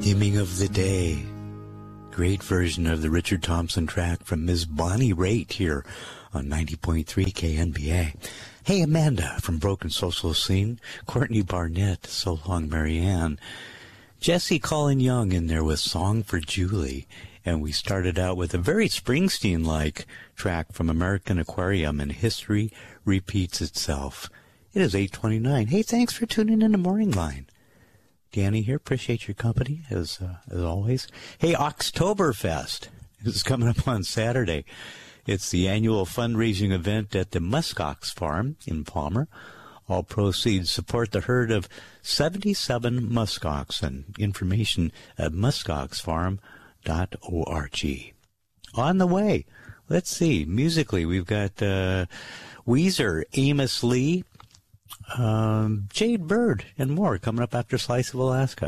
Hymning of the Day. Great version of the Richard Thompson track from Ms. Bonnie Raitt here on 90.3 KNBA. Hey, Amanda from Broken Social Scene. Courtney Barnett, So Long Marianne. Jesse Colin Young in there with Song for Julie. And we started out with a very Springsteen-like track from American Aquarium, and History Repeats Itself. It is 8:29. Hey, thanks for tuning in to Morning Line. Danny here, appreciate your company, as always. Hey, Oktoberfest is coming up on Saturday. It's the annual fundraising event at the Muskox Farm in Palmer. All proceeds support the herd of 77 muskox, and information at muskoxfarm.org. On the way, let's see, musically, we've got Weezer, Amos Lee, Jade Bird, and more coming up after Slice of Alaska.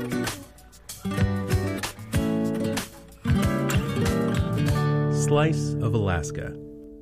Slice of Alaska.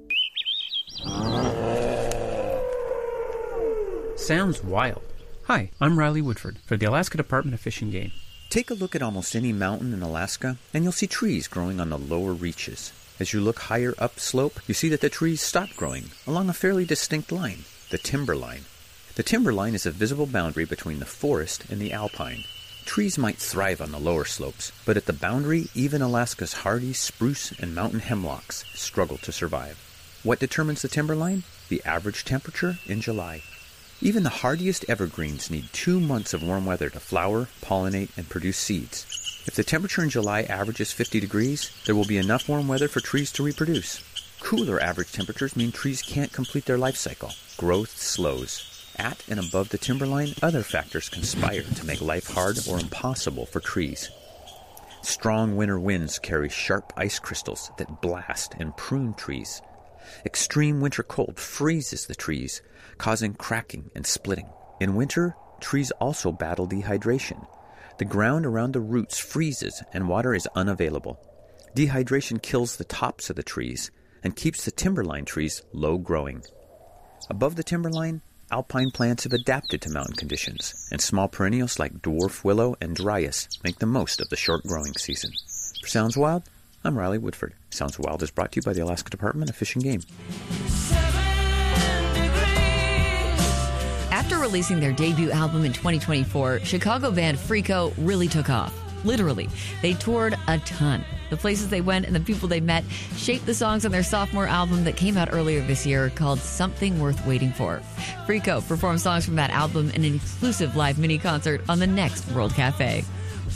Sounds wild. Hi, I'm Riley Woodford for the Alaska Department of Fish and Game. Take a look at almost any mountain in Alaska, and you'll see trees growing on the lower reaches. As you look higher upslope, you see that the trees stop growing along a fairly distinct line, the timber line. The timber line is a visible boundary between the forest and the alpine. Trees might thrive on the lower slopes, but at the boundary, even Alaska's hardy spruce and mountain hemlocks struggle to survive. What determines the timber line? The average temperature in July. Even the hardiest evergreens need 2 months of warm weather to flower, pollinate, and produce seeds. If the temperature in July averages 50 degrees, there will be enough warm weather for trees to reproduce. Cooler average temperatures mean trees can't complete their life cycle. Growth slows. At and above the timberline, other factors conspire to make life hard or impossible for trees. Strong winter winds carry sharp ice crystals that blast and prune trees. Extreme winter cold freezes the trees, causing cracking and splitting. In winter, trees also battle dehydration. The ground around the roots freezes and water is unavailable. Dehydration kills the tops of the trees and keeps the timberline trees low growing. Above the timberline, alpine plants have adapted to mountain conditions, and small perennials like dwarf willow and dryas make the most of the short growing season. For Sounds Wild, I'm Riley Woodford. Sounds Wild is brought to you by the Alaska Department of Fish and Game. After releasing their debut album in 2024, Chicago band Freako really took off. Literally, they toured a ton. The places they went and the people they met shaped the songs on their sophomore album that came out earlier this year called Something Worth Waiting For. Freako performed songs from that album in an exclusive live mini concert on the next World Cafe.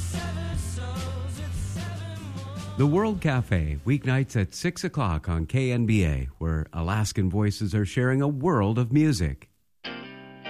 The World Cafe, weeknights at 6 o'clock on KNBA, where Alaskan voices are sharing a world of music.